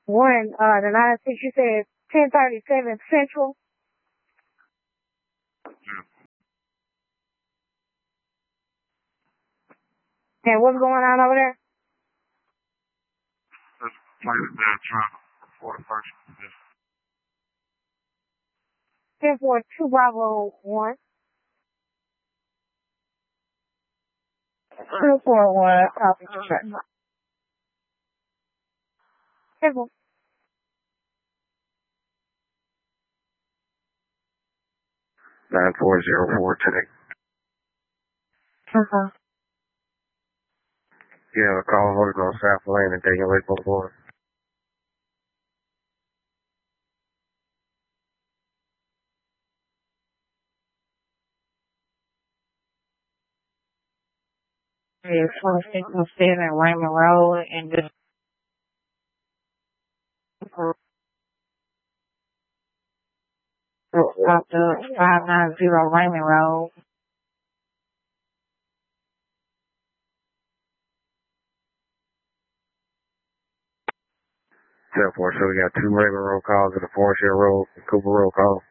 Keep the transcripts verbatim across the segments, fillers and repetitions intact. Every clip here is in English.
One, uh, the nine six, you said ten thirty-seven Central. Yeah. And what's going on over there? There's a plane there trying to report a person position. ten four two Bravo one. two four one, copy. Simple. nine four zero four today. Uh-huh. Yeah, a call holding on South Lane and Daniel Lake Boulevard. Yeah, twenty-six and seven Raymond Road and just up to five nine zero Raymond Road. ten four, so we got two Raymond Road calls and a Forest Hill Road and Cooper Road call.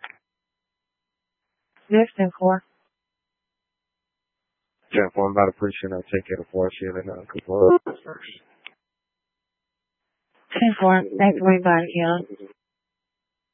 Yes, ten four. ten four, I'm about to push in. I'll take care of Forest Hill and uh, Cooper Road first. ten four, thanks everybody, yeah.